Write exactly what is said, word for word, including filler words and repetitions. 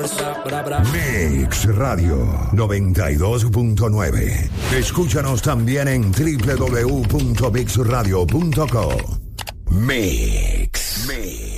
Mix Radio noventa y dos punto nueve. Escúchanos también en doble u doble u doble u punto mix radio punto co. Mix. Mix.